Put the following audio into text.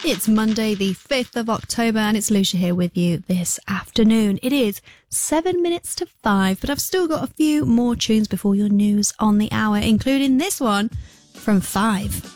It's Monday, the 5th of October, and it's Lucia here with you this afternoon. It is 7 minutes to 5, but I've still got a few more tunes before your news on the hour, including this one from 5.